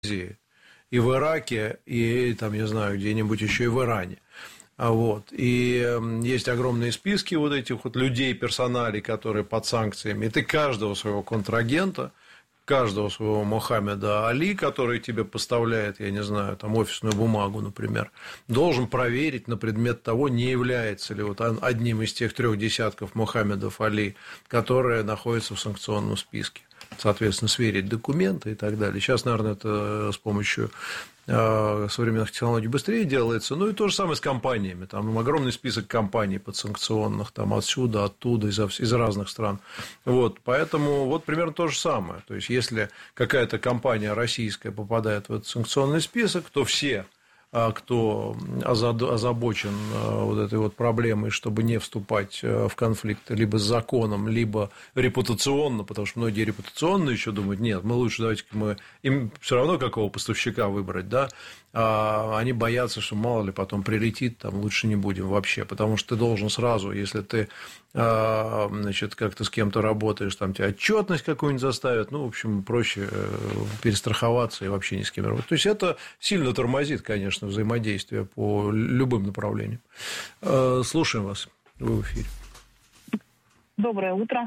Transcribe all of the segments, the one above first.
и в Ираке, и, там, я знаю, где-нибудь еще и в Иране. Вот. И есть огромные списки вот этих вот людей, персоналей, которые под санкциями. И ты каждого своего контрагента, каждого своего Мохаммеда Али, который тебе поставляет, я не знаю, там офисную бумагу, например, должен проверить на предмет того, не является ли вот одним из тех 3 десятков Мохаммедов Али, которые находятся в санкционном списке. Соответственно, сверить документы и так далее. Сейчас, наверное, это с помощью современных технологий быстрее делается. Ну и то же самое с компаниями. Там огромный список компаний подсанкционных, там отсюда, оттуда, из разных стран. Вот, поэтому вот примерно то же самое. То есть, если какая-то компания российская попадает в этот санкционный список, то все, кто озабочен вот этой вот проблемой, чтобы не вступать в конфликт либо с законом, либо репутационно, потому что многие репутационно еще думают, нет, мы лучше давайте-ка мы им все равно какого поставщика выбрать, да, а они боятся, что мало ли потом прилетит, там лучше не будем вообще, потому что ты должен сразу, если ты, значит, как-то с кем-то работаешь, там тебе отчетность какую-нибудь заставят, ну, в общем, проще перестраховаться и вообще ни с кем работать. То есть, это сильно тормозит, конечно, взаимодействие по любым направлениям. Слушаем вас, вы в эфире. Доброе утро.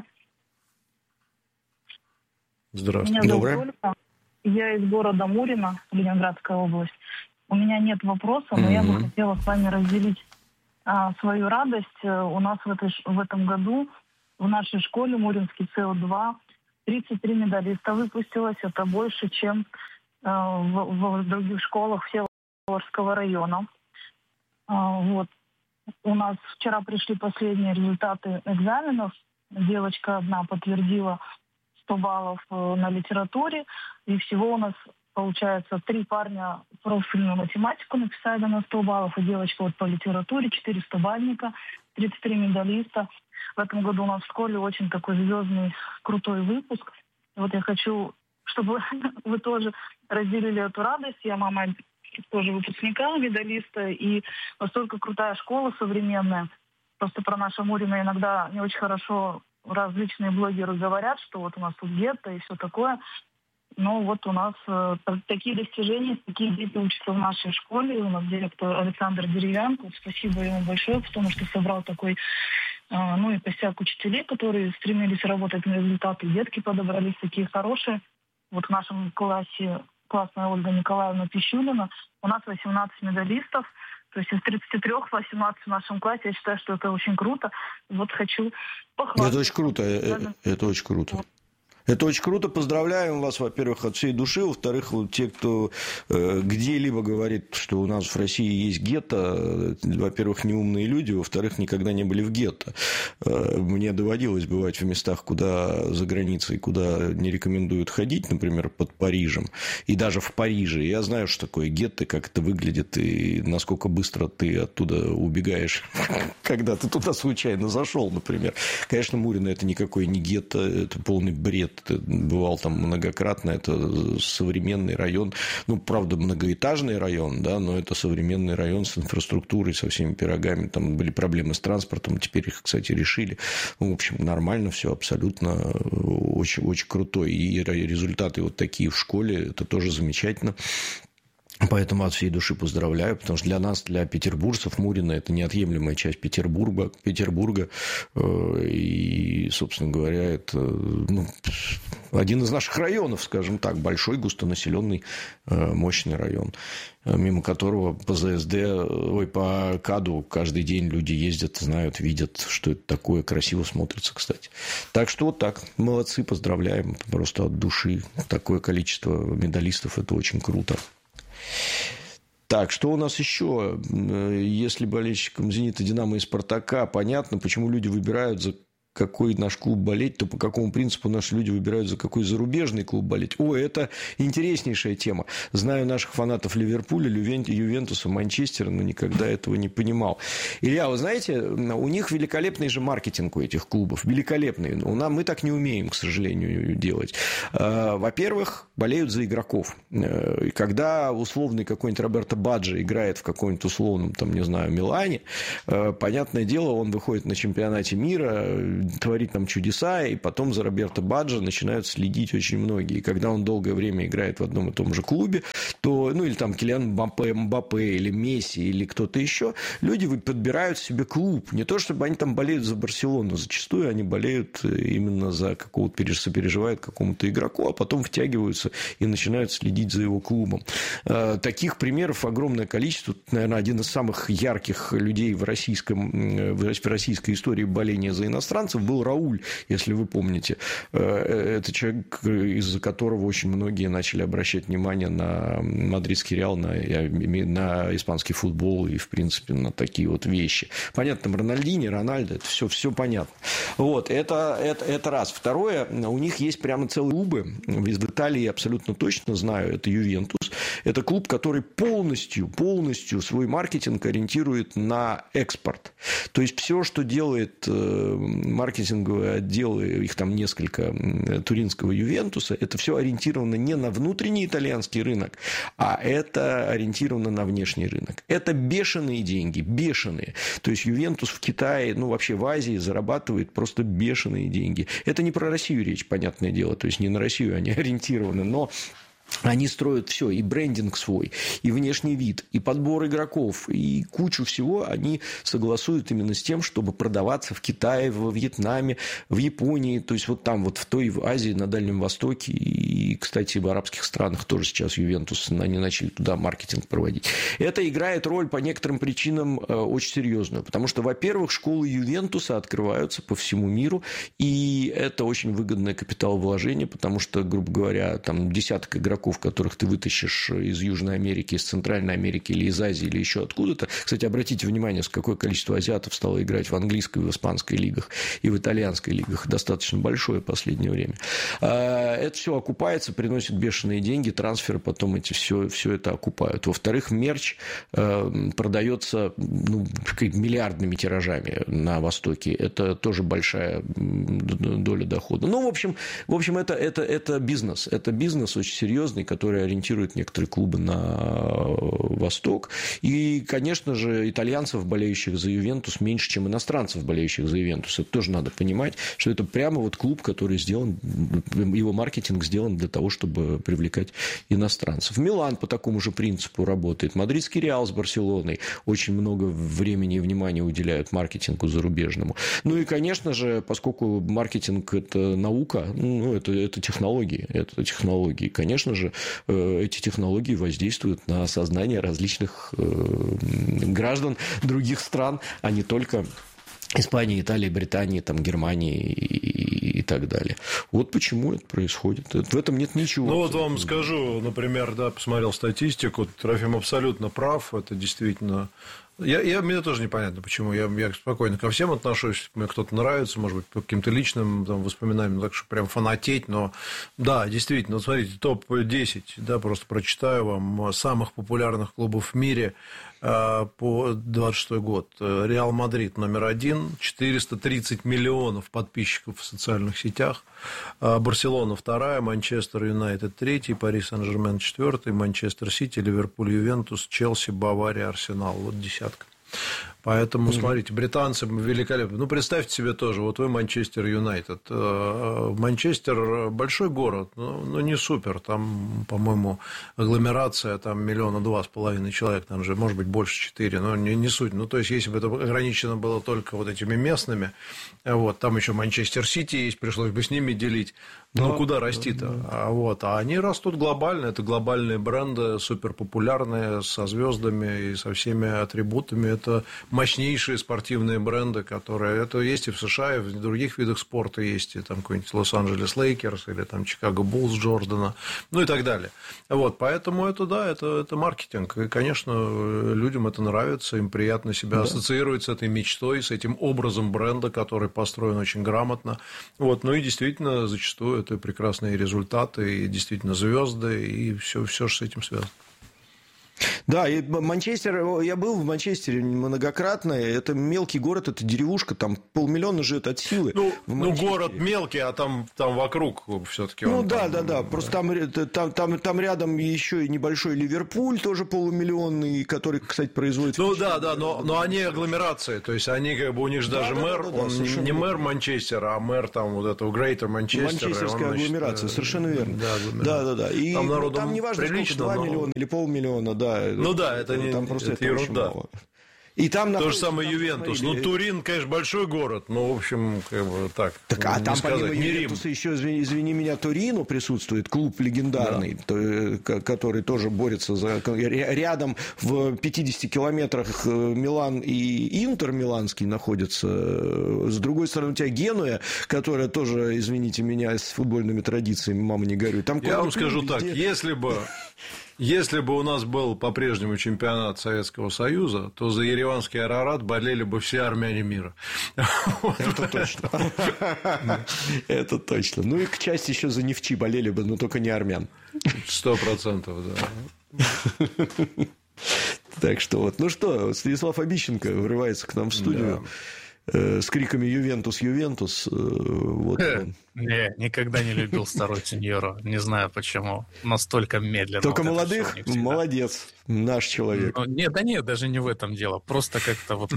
Здравствуйте. Меня зовут Ольга. Я из города Мурино, Ленинградская область. У меня нет вопроса, но я бы хотела с вами разделить свою радость. У нас в этом году в нашей школе Муринский ЦО2 33 медалиста выпустилось. Это больше, чем в других школах Всеволожского района. Вот. У нас вчера пришли последние результаты экзаменов. Девочка одна подтвердила 100 баллов на литературе, и всего у нас, получается, 3 парня профильную математику написали на 100 баллов, и девочка вот по литературе, 400 бальника, 33 медалиста. В этом году у нас в школе очень такой звездный, крутой выпуск. И вот я хочу, чтобы вы тоже разделили эту радость. Я мама тоже выпускника, медалиста, и настолько крутая школа современная. Просто про наше Мурино иногда не очень хорошо различные блогеры говорят, что вот у нас тут гетто и все такое. Но вот у нас такие достижения, такие дети учатся в нашей школе. У нас директор Александр Деревянко. Спасибо ему большое, потому что собрал такой, ну и костяк учителей, которые стремились работать на результаты. Детки подобрались такие хорошие. Вот в нашем классе классная Ольга Николаевна Пищулина. У нас 18 медалистов. То есть из 33 18 в нашем классе. Я считаю, что это очень круто. Вот хочу похвалить. Это очень круто. Это очень круто. Это очень круто. Поздравляем вас, во-первых, от всей души. Во-вторых, вот те, кто где-либо говорит, что у нас в России есть гетто, во-первых, неумные люди, во-вторых, никогда не были в гетто. Мне доводилось бывать в местах, куда за границей, куда не рекомендуют ходить, например, под Парижем, и даже в Париже. Я знаю, что такое гетто, как это выглядит, и насколько быстро ты оттуда убегаешь, когда ты туда случайно зашел, например. Конечно, Мурино – это никакой не гетто, это полный бред. Бывал там многократно, это современный район, ну, правда, многоэтажный район, да, но это современный район с инфраструктурой, со всеми пирогами, там были проблемы с транспортом, теперь их, кстати, решили, ну, в общем, нормально все, абсолютно, очень крутой, и результаты вот такие в школе, это тоже замечательно. Поэтому от всей души поздравляю, потому что для нас, для петербуржцев, Мурино – это неотъемлемая часть Петербурга, и, собственно говоря, это один из наших районов, скажем так, большой, густонаселенный, мощный район, мимо которого по КАДу каждый день люди ездят, знают, видят, что это такое, красиво смотрится, кстати. Так что вот так, молодцы, поздравляем, просто от души. Такое количество медалистов – это очень круто. Так, что у нас еще? Если болельщикам «Зенита», «Динамо» и «Спартака» понятно, почему люди выбирают, за какой наш клуб болеть, то по какому принципу наши люди выбирают, за какой зарубежный клуб болеть. Ой, это интереснейшая тема. Знаю наших фанатов Ливерпуля, Ювентуса, Манчестера, но никогда этого не понимал. Илья, вы знаете, у них великолепный же маркетинг у этих клубов. Великолепный. Мы так не умеем, к сожалению, делать. Во-первых, болеют за игроков. И когда условный какой-нибудь Роберто Баджо играет в каком-нибудь условном, там, не знаю, Милане, понятное дело, он выходит на чемпионате мира, творит там чудеса, и потом за Роберто Баджо начинают следить очень многие. И когда он долгое время играет в одном и том же клубе, то, ну, или там Килиан Мбаппе, или Месси, или кто-то еще, люди подбирают себе клуб. Не то, чтобы они там болеют за Барселону, зачастую они болеют именно за какого-то, сопереживают какому-то игроку, а потом втягиваются и начинают следить за его клубом. Таких примеров огромное количество. Наверное, один из самых ярких людей в российской истории боления за иностранцев был Рауль, если вы помните. Это человек, из-за которого очень многие начали обращать внимание на мадридский Реал, на испанский футбол и, в принципе, на такие вот вещи. Понятно, там Рональдини, Рональдо, это все понятно. Вот, это раз. Второе, у них есть прямо целые клубы. В Италии я абсолютно точно знаю, это Ювентус. Это клуб, который полностью свой маркетинг ориентирует на экспорт. То есть, все, что делает маркетинговые отделы, их там несколько, туринского Ювентуса, это все ориентировано не на внутренний итальянский рынок, а это ориентировано на внешний рынок. Это бешеные деньги, бешеные. То есть, Ювентус в Китае, ну, вообще в Азии зарабатывает просто бешеные деньги. Это не про Россию речь, понятное дело. То есть, не на Россию они ориентированы, но они строят все, и брендинг свой, и внешний вид, и подбор игроков, и кучу всего они согласуют именно с тем, чтобы продаваться в Китае, во Вьетнаме, в Японии, то есть, вот там, вот в той в Азии, на Дальнем Востоке, и, кстати, в арабских странах тоже сейчас Ювентус, они начали туда маркетинг проводить. Это играет роль по некоторым причинам очень серьезную, потому что, во-первых, школы Ювентуса открываются по всему миру, и это очень выгодное капиталовложение, потому что, грубо говоря, там десяток игроков, которых ты вытащишь из Южной Америки, из Центральной Америки или из Азии, или еще откуда-то. Кстати, обратите внимание, с какое количество азиатов стало играть в английской, в испанской лигах и в итальянской лигах. Достаточно большое в последнее время. Это все окупается, приносит бешеные деньги, трансферы потом все это окупают. Во-вторых, мерч продается миллиардными тиражами на Востоке. Это тоже большая доля дохода. Ну, в общем, это бизнес. Это бизнес очень серьезный, который ориентирует некоторые клубы на Восток. И, конечно же, итальянцев, болеющих за Ювентус, меньше, чем иностранцев, болеющих за Ювентус. Это тоже надо понимать, что это прямо вот клуб, который сделан, его маркетинг сделан для того, чтобы привлекать иностранцев. Милан по такому же принципу работает. Мадридский Реал с Барселоной очень много времени и внимания уделяют маркетингу зарубежному. Ну и, конечно же, поскольку маркетинг – это наука, это технологии. Конечно же, эти технологии воздействуют на сознание различных граждан других стран, а не только Испании, Италии, Британии, там, Германии и так далее. Вот почему это происходит. В этом нет ничего. Ну, вот вам скажу, например, посмотрел статистику, Трофим абсолютно прав, это действительно... Мне тоже непонятно, почему. Я спокойно ко всем отношусь. Мне кто-то нравится, может быть, по каким-то личным воспоминаниям, так что прям фанатеть. Но да, действительно, вот смотрите, топ-10, просто прочитаю вам, самых популярных клубов в мире по 26 год. Реал Мадрид номер 1, 430 миллионов подписчиков в социальных сетях. Барселона 2, Манчестер Юнайтед 3, Пари Сен-Жермен 4, Манчестер Сити, Ливерпуль, Ювентус, Челси, Бавария, Арсенал. Вот десятка. Поэтому, смотрите, британцы великолепны. Ну, представьте себе тоже, вот вы Манчестер Юнайтед. Манчестер – большой город, но не супер. Там, по-моему, агломерация, там 1,2 миллиона человек, там же, может быть, больше 4, но не суть. Ну, то есть, если бы это ограничено было только вот этими местными, вот, там еще Манчестер Сити есть, пришлось бы с ними делить. Ну, куда расти-то? А они растут глобально, это глобальные бренды, суперпопулярные, со звездами и со всеми атрибутами. Это мощнейшие спортивные бренды, которые... Это есть и в США, и в других видах спорта есть, и там какой-нибудь Лос-Анджелес Лейкерс, или там Чикаго Буллс Джордана, ну и так далее. Вот, поэтому это маркетинг. И, конечно, людям это нравится, им приятно себя ассоциировать с этой мечтой, с этим образом бренда, который построен очень грамотно. Вот, ну и действительно, зачастую это прекрасные результаты, и действительно звезды, и все, что с этим связано. Да, и Манчестер, я был в Манчестере многократно, это мелкий город, это деревушка, там 500 000 живет от силы. Ну, город мелкий, а там вокруг все-таки. Ну, да, просто там рядом еще и небольшой Ливерпуль, тоже 500 000, который, кстати, производит... Ну, да, но они агломерации, то есть они как бы, у них же даже мэр, он не мэр Манчестера, а мэр там вот этого Грейтер Манчестера. Манчестерская агломерация, совершенно верно. Да. И там народу там не важно, сколько, 2 миллиона или 500 000, да. Ну да, это ерунда. И там то же самое Ювентус. Ну, Турин, конечно, большой город, но, в общем, как бы так. А там помимо Ювентуса еще, извини меня, Торино присутствует, клуб легендарный, который тоже борется за... Рядом в 50 километрах Милан и Интер миланский находятся. С другой стороны, у тебя Генуя, которая тоже, извините меня, с футбольными традициями, мама не горюй. Я вам скажу так, если бы у нас был по-прежнему чемпионат Советского Союза, то за ереванский Арарат болели бы все армяне мира. Это точно. Это точно. Ну и к части еще за Нефчи болели бы, но только не армян. 100%, да. Так что вот. Ну что, Станислав Обищенко врывается к нам в студию. С криками «Ювентус, Ювентус». Вот Не, никогда не любил старую сеньору. Не знаю почему. Настолько медленно. Только вот молодых? Молодец. Наш человек. Нет, даже не в этом дело. Просто как-то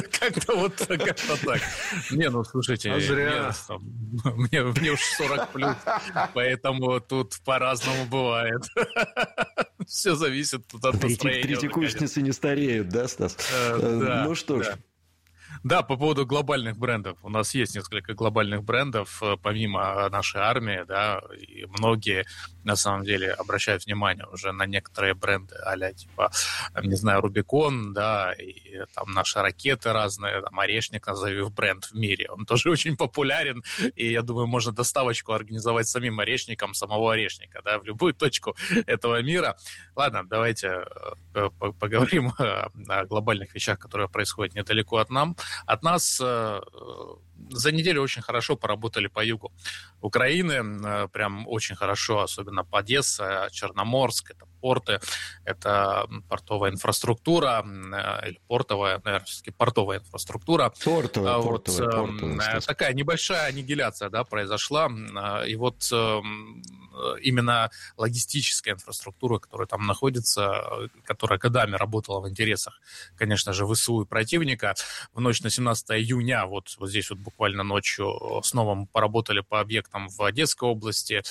так. Не, ну слушайте. Зря. Мне уж 40 плюс. Поэтому тут по-разному бывает. Все зависит от настроения. Третьекурсницы не стареют, да, Стас? Ну что ж. Да, по поводу глобальных брендов. У нас есть несколько глобальных брендов, помимо нашей армии, да, и многие, на самом деле, обращают внимание уже на некоторые бренды, а-ля, типа, не знаю, Рубикон, да, и там наши ракеты разные, там, Орешник, назовем бренд в мире. Он тоже очень популярен, и я думаю, можно доставочку организовать самим Орешником, самого Орешника, да, в любую точку этого мира. Ладно, давайте поговорим о глобальных вещах, которые происходят недалеко от нас. За неделю очень хорошо поработали по югу Украины, прям очень хорошо, особенно по Одессе, Черноморск, это порты, это портовая инфраструктура, или портовая, наверное, все-таки портовая инфраструктура. Портовая. Такая небольшая аннигиляция, да, произошла, и вот именно логистическая инфраструктура, которая там находится, которая годами работала в интересах, конечно же, ВСУ и противника, в ночь на 17 июня, вот здесь вот буквально ночью снова мы поработали по объектам в Одесской области.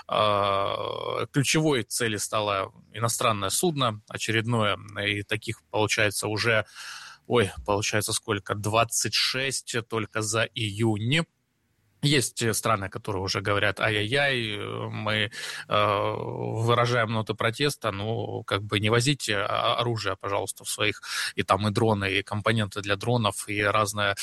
Ключевой целью стало иностранное судно очередное, и таких получается уже, получается сколько, 26 только за июнь. Есть страны, которые уже говорят, ай-яй-яй, мы выражаем ноты протеста, как бы не возите оружие, пожалуйста, в своих, и там и дроны, и компоненты для дронов, и разные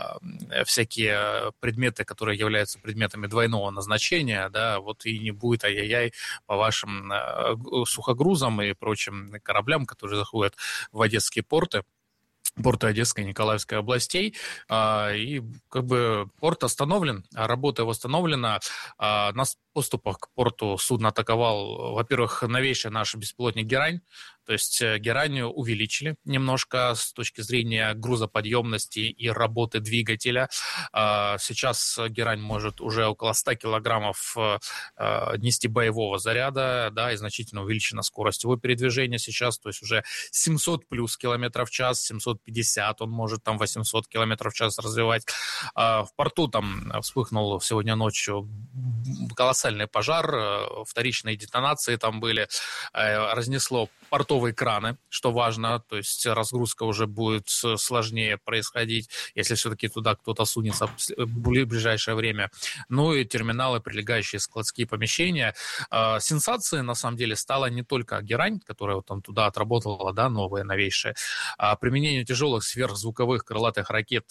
всякие предметы, которые являются предметами двойного назначения, да, вот и не будет ай-яй-яй по вашим сухогрузам и прочим кораблям, которые заходят в одесские порты Одесской и Николаевской областей, и как бы порт остановлен, работа восстановлена. На поступах к порту судно атаковал, во-первых, новейший наш беспилотник «Герань», то есть «Герань» увеличили немножко с точки зрения грузоподъемности и работы двигателя. Сейчас «Герань» может уже около 100 килограммов нести боевого заряда, да, и значительно увеличена скорость его передвижения сейчас, то есть уже 700 плюс километров в час, 750, он может там 800 километров в час развивать. В порту там вспыхнул сегодня ночью колоссальный пожар, вторичные детонации там были, разнесло портовые краны, что важно, то есть разгрузка уже будет сложнее происходить, если все-таки туда кто-то сунется в ближайшее время. Ну и терминалы, прилегающие складские помещения. Сенсацией, на самом деле, стала не только «Герань», которая вот там туда отработала, да, новые, новейшие, а применение тяжелых сверхзвуковых крылатых ракет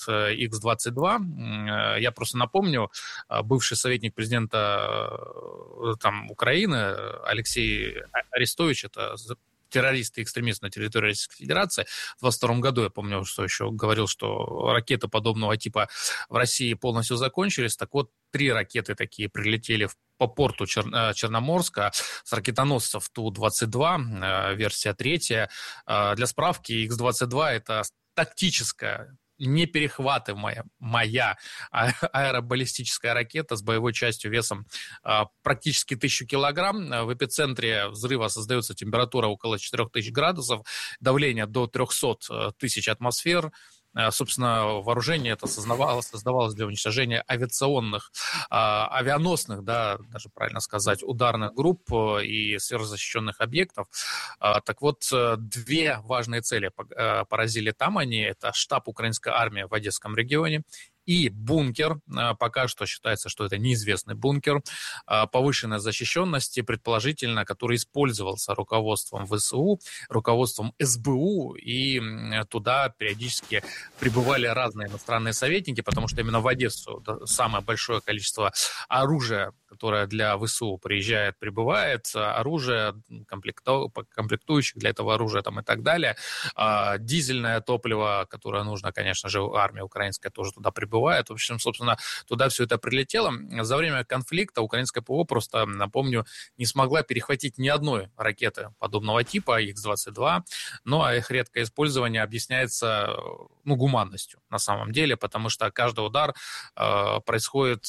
Х-22. Я просто напомню, бывший советник президента там, Украины Алексей Арестович, это террористы и экстремисты на территории Российской Федерации. В 2022 году, я помню, что еще говорил, что ракеты подобного типа в России полностью закончились. Так вот, 3 ракеты такие прилетели по порту Черноморска с ракетоносцев Ту-22, версия 3. Для справки, Х-22 – это тактическая, неперехватываемая аэробаллистическая ракета с боевой частью весом практически 1000 килограмм. В эпицентре взрыва создается температура около 4000 градусов, давление до 300 тысяч атмосфер. Собственно, вооружение это создавалось для уничтожения авианосных, да, даже правильно сказать, ударных групп и сверхзащищенных объектов. Так вот, 2 важные цели поразили там они. Это штаб украинской армии в Одесском регионе и бункер, пока что считается, что это неизвестный бункер, повышенной защищенности, предположительно, который использовался руководством ВСУ, руководством СБУ, и туда периодически прибывали разные иностранные советники, потому что именно в Одессу самое большое количество оружия, которое для ВСУ прибывает, оружие, комплектующих для этого оружия там, и так далее, дизельное топливо, которое нужно, конечно же, армия украинская тоже туда прибывает. В общем, собственно, туда все это прилетело. За время конфликта украинское ПВО, просто напомню, не смогла перехватить ни одной ракеты подобного типа, Х-22, но их редкое использование объясняется гуманностью на самом деле, потому что каждый удар происходит,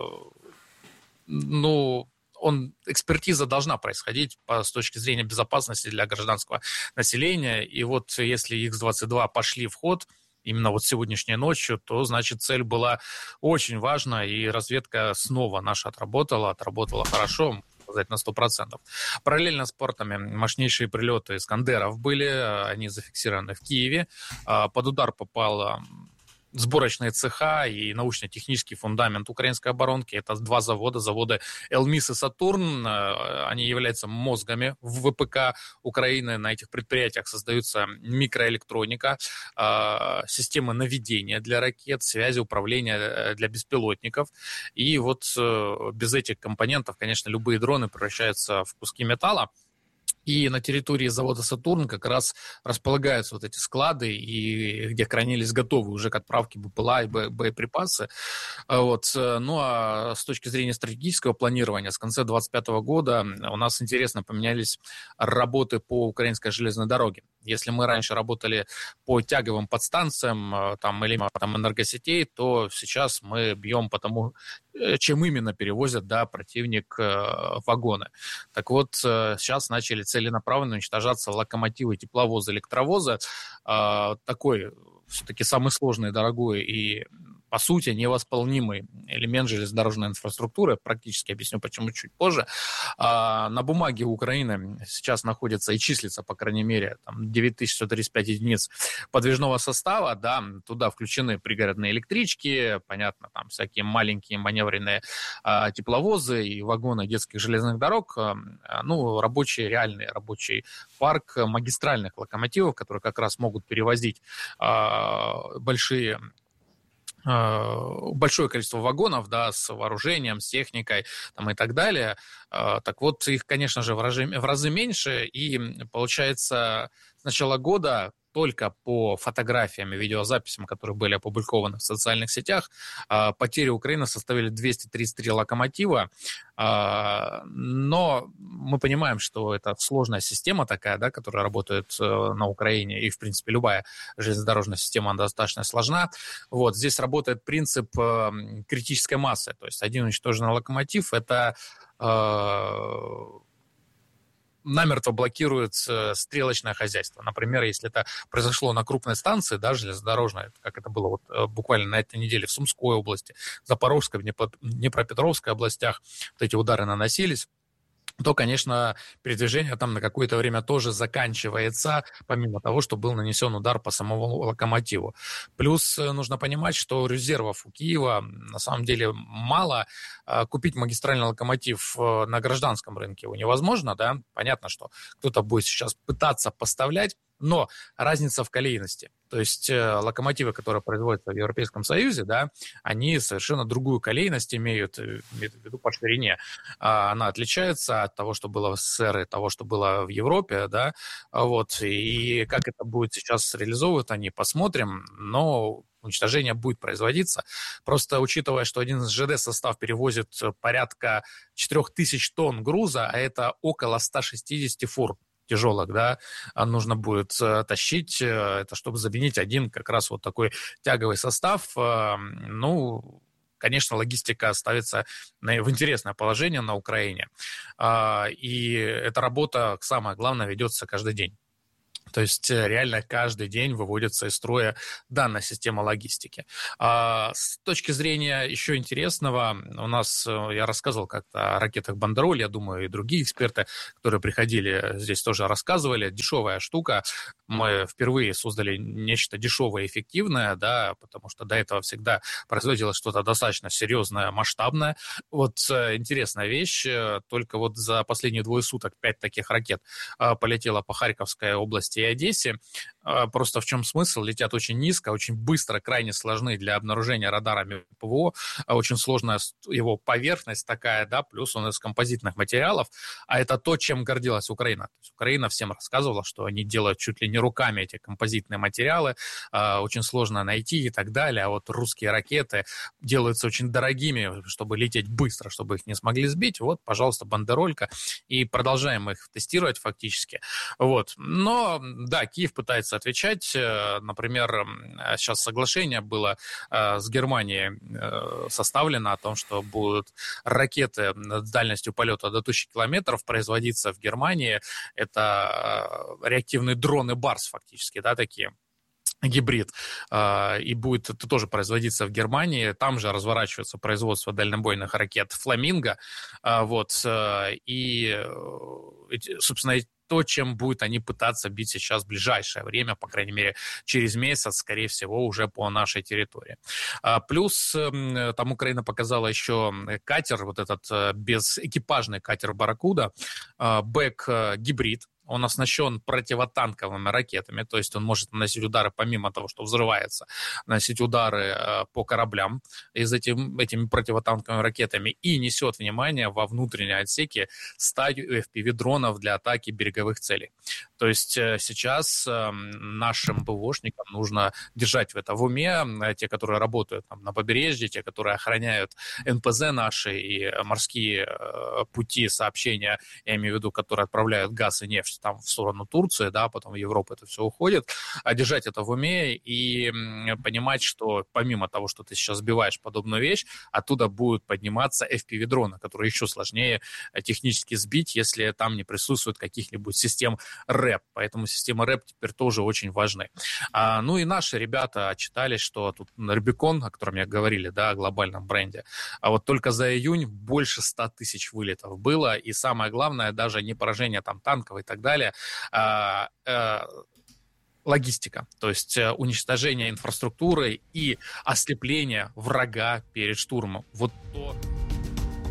экспертиза должна происходить с точки зрения безопасности для гражданского населения, и вот если Х-22 пошли в ход, именно вот сегодняшней ночью, то, значит, цель была очень важна, и разведка снова наша отработала хорошо, можно сказать, на 100%. Параллельно с портами мощнейшие прилеты «Искандеров» были, они зафиксированы в Киеве. Под удар попала сборочные цеха и научно-технический фундамент украинской оборонки. Это 2 завода, заводы «Элмис» и «Сатурн». Они являются мозгами в ВПК Украины. На этих предприятиях создаются микроэлектроника, системы наведения для ракет, связи, управления для беспилотников. И вот без этих компонентов, конечно, любые дроны превращаются в куски металла. И на территории завода «Сатурн» как раз располагаются вот эти склады, и где хранились готовые уже к отправке БПЛА и боеприпасы. Вот. Ну а с точки зрения стратегического планирования, с конца 2025 года у нас интересно поменялись работы по украинской железной дороге. Если мы раньше работали по тяговым подстанциям или энергосетей, то сейчас мы бьем по тому, чем именно перевозят противник вагоны. Так вот, сейчас начали целенаправленно уничтожаться локомотивы, тепловозы, электровозы. Такой все-таки самый сложный, дорогой и, по сути, невосполнимый элемент железнодорожной инфраструктуры. Практически объясню, почему чуть позже. На бумаге Украины сейчас находится и числится, по крайней мере, 9135 единиц подвижного состава. Да, туда включены пригородные электрички, понятно, там всякие маленькие маневренные тепловозы и вагоны детских железных дорог. Реальный рабочий парк магистральных локомотивов, которые как раз могут перевозить большое количество вагонов, с вооружением, с техникой и так далее. Так вот, их, конечно же, в разы меньше, и получается, с начала года только по фотографиям и видеозаписям, которые были опубликованы в социальных сетях, потери Украины составили 233 локомотива, но мы понимаем, что это сложная система такая, которая работает на Украине, и, в принципе, любая железнодорожная система, она достаточно сложна. Вот, здесь работает принцип критической массы, то есть один уничтоженный локомотив – это намертво блокирует стрелочное хозяйство. Например, если это произошло на крупной станции, железнодорожной, как это было буквально на этой неделе в Сумской области, Запорожской, в Днепропетровской областях, вот эти удары наносились, то, конечно, передвижение там на какое-то время тоже заканчивается, помимо того, что был нанесен удар по самому локомотиву. Плюс нужно понимать, что резервов у Киева на самом деле мало. Купить магистральный локомотив на гражданском рынке его невозможно, Понятно, что кто-то будет сейчас пытаться поставлять Но разница в колейности. То есть локомотивы, которые производятся в Европейском Союзе, да, они совершенно другую колейность имеют в виду по ширине. Она отличается от того, что было в СССР, и того, что было в Европе, да, вот. И как это будет сейчас реализовывать, они посмотрим, но уничтожение будет производиться. Просто учитывая, что один ЖД-состав перевозит порядка 4000 тонн груза, а это около 160 фур тяжелых, да, нужно будет тащить, это чтобы заменить один как раз вот такой тяговый состав. Ну, конечно, логистика ставится в интересное положение на Украине. И эта работа, самое главное, ведется каждый день. То есть реально каждый день выводится из строя данная система логистики. С точки зрения еще интересного, у нас, я рассказывал как-то о ракетах Бандероль, я думаю, и другие эксперты, которые приходили, здесь тоже рассказывали. Дешевая штука. Мы впервые создали нечто дешевое и эффективное, да, потому что до этого всегда производилось что-то достаточно серьезное, масштабное. Вот интересная вещь, только вот за последние 2 суток 5 таких ракет полетело по Харьковской области и Одессе. Просто в чем смысл? Летят очень низко, очень быстро, крайне сложны для обнаружения радарами ПВО. Очень сложная его поверхность такая, да, плюс он из композитных материалов. А это то, чем гордилась Украина. То есть Украина всем рассказывала, что они делают чуть ли не руками эти композитные материалы. Очень сложно найти и так далее. А вот русские ракеты делаются очень дорогими, чтобы лететь быстро, чтобы их не смогли сбить. Вот, пожалуйста, бандеролька. И продолжаем их тестировать фактически. Вот. Но да, Киев пытается отвечать. Например, сейчас соглашение было с Германией составлено о том, что будут ракеты с дальностью полета до 1000 километров производиться в Германии. Это реактивные дроны Барс фактически, да, такие. Гибрид, и будет это тоже производиться в Германии. Там же разворачивается производство дальнобойных ракет «Фламинго». Вот, и, собственно, то, чем будут они пытаться бить сейчас в ближайшее время, по крайней мере, через месяц, скорее всего, уже по нашей территории. Плюс там Украина показала еще катер, вот этот безэкипажный катер «Барракуда», Бэк-гибрид. Он оснащен противотанковыми ракетами, то есть он может наносить удары, помимо того, что взрывается, наносить удары по кораблям этими противотанковыми ракетами и несет, внимание, во внутренние отсеки стадию FPV-дронов для атаки береговых целей. То есть сейчас нашим ПВОшникам нужно держать это в уме, те, которые работают там на побережье, те, которые охраняют НПЗ наши и морские пути сообщения, я имею в виду, которые отправляют газ и нефть там в сторону Турции, да, потом в Европу это все уходит, а держать это в уме и понимать, что помимо того, что ты сейчас сбиваешь подобную вещь, оттуда будут подниматься FPV-дроны, которые еще сложнее технически сбить, если там не присутствует каких-нибудь систем РЭП. Поэтому системы РЭП теперь тоже очень важны. Ну и наши ребята отчитались, что тут Рубикон, о котором я говорили, да, о глобальном бренде, а вот только за июнь больше 100 тысяч вылетов было, и самое главное, даже не поражение там танков и так далее, логистика, то есть уничтожение инфраструктуры и ослепление врага перед штурмом. Вот то,